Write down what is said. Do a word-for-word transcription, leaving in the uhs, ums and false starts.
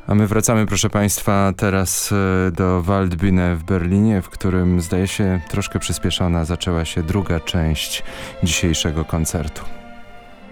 A my wracamy, proszę Państwa, teraz do Waldbühne w Berlinie, w którym, zdaje się, troszkę przyspieszona zaczęła się druga część dzisiejszego koncertu.